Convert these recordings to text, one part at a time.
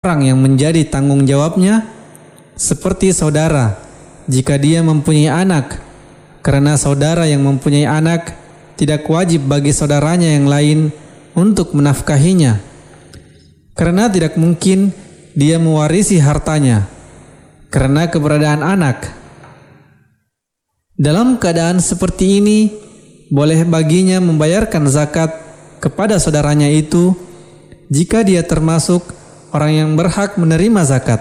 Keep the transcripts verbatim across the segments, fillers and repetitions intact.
orang yang menjadi tanggung jawabnya seperti saudara jika dia mempunyai anak, karena saudara yang mempunyai anak tidak wajib bagi saudaranya yang lain untuk menafkahinya, karena tidak mungkin dia mewarisi hartanya karena keberadaan anak. Dalam keadaan seperti ini, boleh baginya membayarkan zakat kepada saudaranya itu jika dia termasuk orang yang berhak menerima zakat.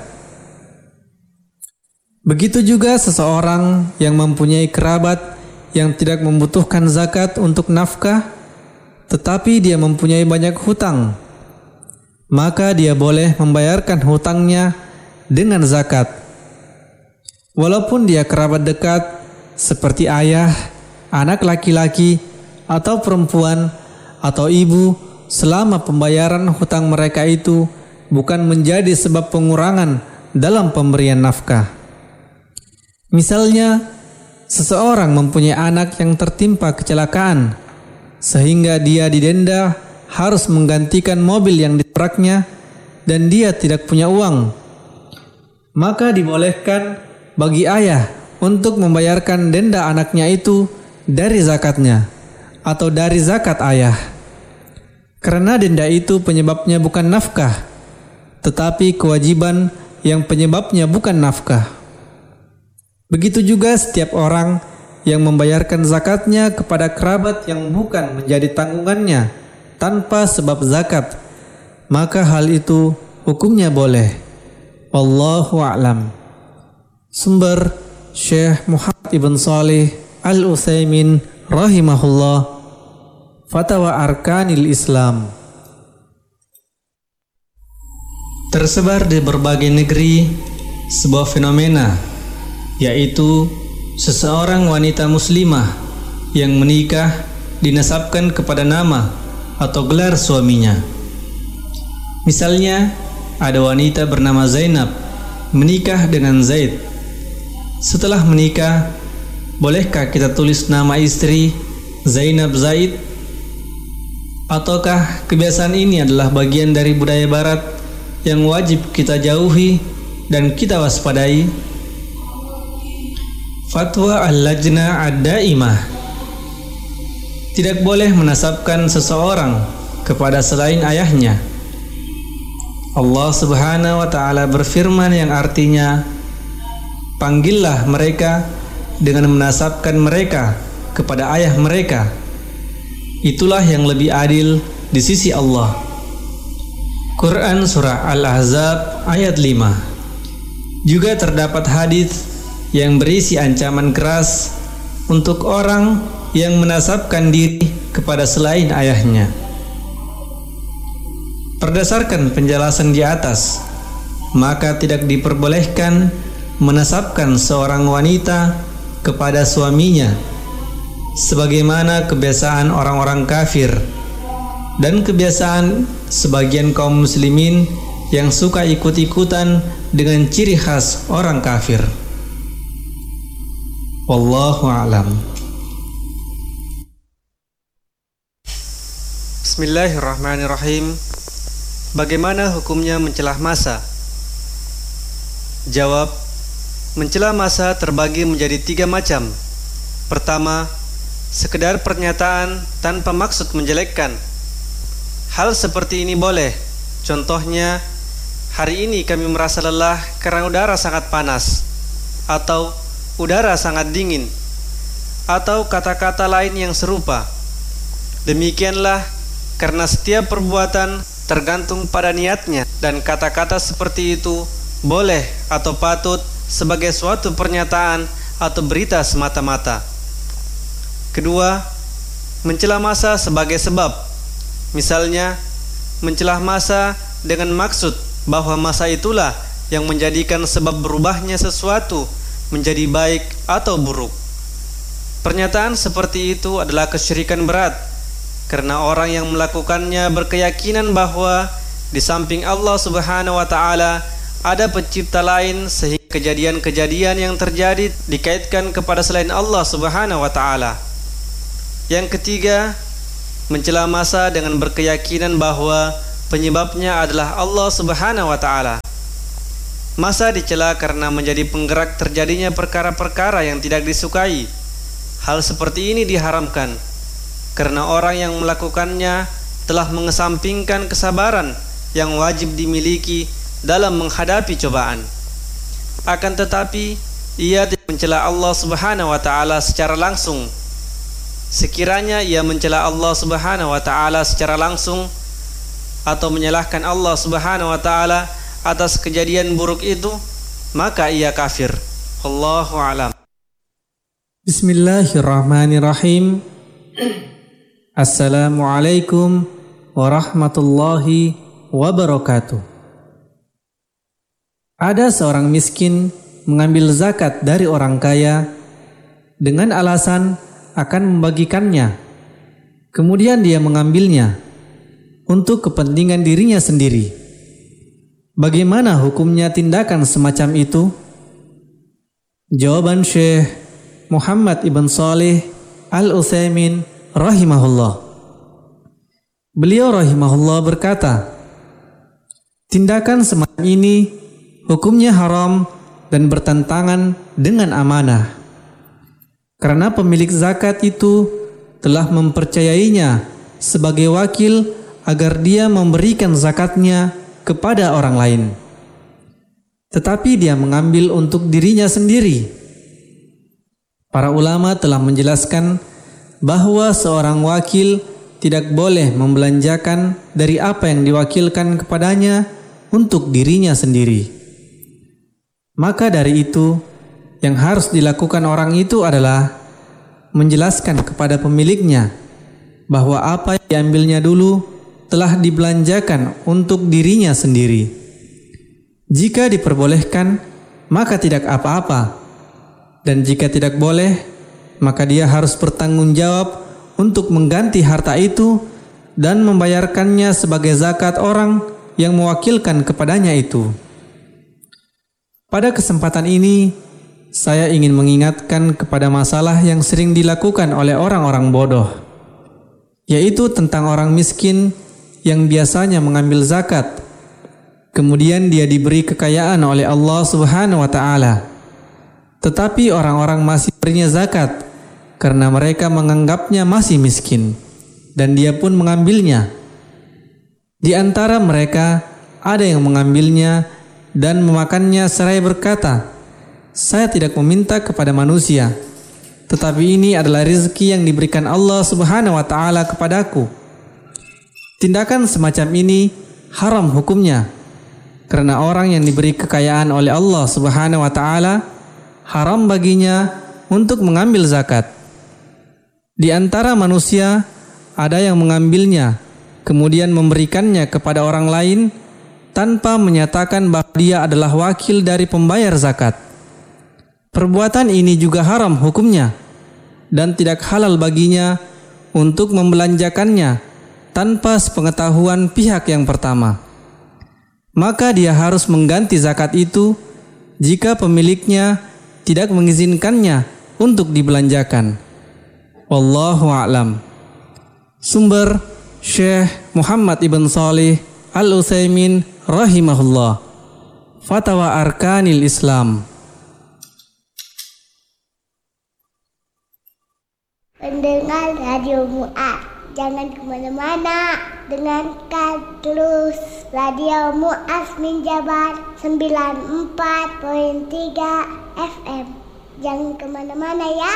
Begitu juga seseorang yang mempunyai kerabat yang tidak membutuhkan zakat untuk nafkah, tetapi dia mempunyai banyak hutang, maka dia boleh membayarkan hutangnya dengan zakat. Walaupun dia kerabat dekat seperti ayah, anak laki-laki, atau perempuan, atau ibu, selama pembayaran hutang mereka itu bukan menjadi sebab pengurangan dalam pemberian nafkah. Misalnya, seseorang mempunyai anak yang tertimpa kecelakaan, sehingga dia didenda harus menggantikan mobil yang ditabraknya dan dia tidak punya uang. Maka dibolehkan bagi ayah untuk membayarkan denda anaknya itu dari zakatnya atau dari zakat ayah. Karena denda itu penyebabnya bukan nafkah, tetapi kewajiban yang penyebabnya bukan nafkah. Begitu juga setiap orang yang membayarkan zakatnya kepada kerabat yang bukan menjadi tanggungannya tanpa sebab zakat, maka hal itu hukumnya boleh. Wallahu a'lam. Sumber Syekh Muhammad ibn Shalih Al-Utsaimin rahimahullah, Fatwa Arkanil Islam. Tersebar di berbagai negeri sebuah fenomena, yaitu seseorang wanita muslimah yang menikah dinasabkan kepada nama atau gelar suaminya. Misalnya, ada wanita bernama Zainab menikah dengan Zaid. Setelah menikah, bolehkah kita tulis nama istri Zainab Zaid? Ataukah kebiasaan ini adalah bagian dari budaya barat yang wajib kita jauhi dan kita waspadai? Fatwa Al-Lajnah Ad-Daimah: tidak boleh menasabkan seseorang kepada selain ayahnya. Allah Subhanahu wa Ta'ala berfirman yang artinya, panggillah mereka dengan menasabkan mereka kepada ayah mereka. Itulah yang lebih adil di sisi Allah. Quran Surah Al-Ahzab ayat lima. Juga terdapat hadis yang berisi ancaman keras untuk orang yang menasabkan diri kepada selain ayahnya. Berdasarkan penjelasan di atas, maka tidak diperbolehkan menasabkan seorang wanita kepada suaminya sebagaimana kebiasaan orang-orang kafir dan kebiasaan sebagian kaum muslimin yang suka ikut-ikutan dengan ciri khas orang kafir. Wallahu a'lam. Bismillahirrahmanirrahim. Bagaimana hukumnya mencelah massa? Jawab, mencelah massa terbagi menjadi tiga macam. Pertama, sekedar pernyataan tanpa maksud menjelekkan. Hal seperti ini boleh. Contohnya, hari ini kami merasa lelah karena udara sangat panas, atau udara sangat dingin, atau kata-kata lain yang serupa. Demikianlah karena setiap perbuatan tergantung pada niatnya, dan kata-kata seperti itu boleh atau patut sebagai suatu pernyataan atau berita semata-mata. Kedua, mencela massa sebagai sebab. Misalnya, mencela massa dengan maksud bahwa massa itulah yang menjadikan sebab berubahnya sesuatu menjadi baik atau buruk. Pernyataan seperti itu adalah kesyirikan berat, karena orang yang melakukannya berkeyakinan bahwa di samping Allah Subhanahu wa Ta'ala ada pencipta lain, sehingga kejadian-kejadian yang terjadi dikaitkan kepada selain Allah Subhanahu wa Ta'ala. Yang ketiga, mencela massa dengan berkeyakinan bahwa penyebabnya adalah Allah Subhanahu wa Ta'ala. Masa dicela karena menjadi penggerak terjadinya perkara-perkara yang tidak disukai. Hal seperti ini diharamkan karena orang yang melakukannya telah mengesampingkan kesabaran yang wajib dimiliki dalam menghadapi cobaan. Akan tetapi ia tidak mencela Allah Subhanahu wa Ta'ala secara langsung. Sekiranya ia mencela Allah Subhanahu wa Ta'ala secara langsung atau menyalahkan Allah Subhanahu wa Ta'ala atas kejadian buruk itu, maka ia kafir. Allahu a'lam. Bismillahirrahmanirrahim. Assalamualaikum warahmatullahi wabarakatuh. Ada seorang miskin mengambil zakat dari orang kaya dengan alasan akan membagikannya. Kemudian dia mengambilnya untuk kepentingan dirinya sendiri. Bagaimana hukumnya tindakan semacam itu? Jawaban Syekh Muhammad ibn Shalih Al-Utsaimin rahimahullah. Beliau rahimahullah berkata, tindakan semacam ini hukumnya haram dan bertentangan dengan amanah. Karena pemilik zakat itu telah mempercayainya sebagai wakil agar dia memberikan zakatnya kepada orang lain. Tetapi dia mengambil untuk dirinya sendiri. Para ulama telah menjelaskan bahwa seorang wakil tidak boleh membelanjakan dari apa yang diwakilkan kepadanya untuk dirinya sendiri. Maka dari itu, yang harus dilakukan orang itu adalah menjelaskan kepada pemiliknya bahwa apa yang diambilnya dulu telah dibelanjakan untuk dirinya sendiri. Jika diperbolehkan, maka tidak apa-apa. Dan jika tidak boleh, maka dia harus bertanggung jawab untuk mengganti harta itu dan membayarkannya sebagai zakat orang yang mewakilkan kepadanya itu. Pada kesempatan ini, saya ingin mengingatkan kepada masalah yang sering dilakukan oleh orang-orang bodoh, yaitu tentang orang miskin yang biasanya mengambil zakat, kemudian dia diberi kekayaan oleh Allah Subhanahu wa Ta'ala, tetapi orang-orang masih berinya zakat karena mereka menganggapnya masih miskin, dan dia pun mengambilnya. Di antara mereka ada yang mengambilnya dan memakannya seraya berkata, saya tidak meminta kepada manusia, tetapi ini adalah rezeki yang diberikan Allah Subhanahu wa Ta'ala kepadaku. Tindakan semacam ini haram hukumnya, karena orang yang diberi kekayaan oleh Allah Subhanahu wa Ta'ala haram baginya untuk mengambil zakat. Di antara manusia ada yang mengambilnya kemudian memberikannya kepada orang lain tanpa menyatakan bahwa dia adalah wakil dari pembayar zakat. Perbuatan ini juga haram hukumnya dan tidak halal baginya untuk membelanjakannya tanpa sepengetahuan pihak yang pertama. Maka dia harus mengganti zakat itu jika pemiliknya tidak mengizinkannya untuk dibelanjakan. Wallahu a'lam. Sumber Syekh Muhammad ibn Shalih Al-Utsaimin rahimahullah. Fatwa Arkanil Islam. Pendengar Radio Mu'ad, jangan kemana-mana, dengarkan terus Radio Mu'ad Minjabar sembilan puluh empat koma tiga F M. Jangan kemana-mana ya.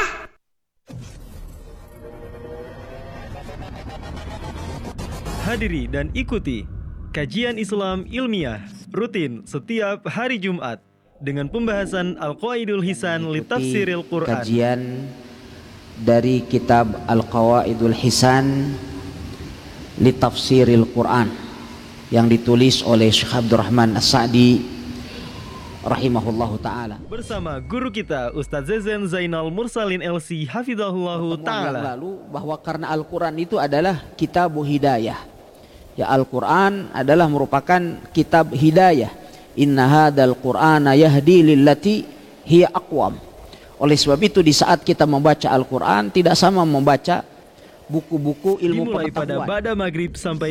Hadiri dan ikuti kajian Islam ilmiah rutin setiap hari Jumat dengan pembahasan Al-Qawaidul Hisan li Tafsiril Quran. Kajian dari kitab Al-Qawaidul Hisan li Tafsiril Quran yang ditulis oleh Syekh Abdurrahman As-Sa'di rahimahullahu ta'ala, bersama guru kita Ustaz Zezen Zainal Mursalin L C hafizahullahu ta'ala. Lalu bahwa karena Al-Quran itu adalah kitab hidayah, ya, Al-Quran adalah merupakan kitab hidayah. Inna hadal Qur'ana yahdi lillati hiya aqwam. Oleh sebab itu di saat kita membaca Al-Quran tidak sama membaca buku-buku ilmu dimulai pengetahuan. Dimulai pada ba'da maghrib sampai